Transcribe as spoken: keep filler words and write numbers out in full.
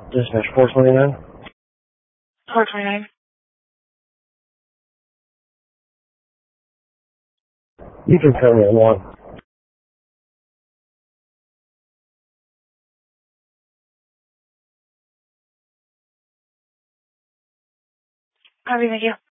Dispatch four twenty-nine. four twenty-nine. You can tell me at one. Copy, thank you.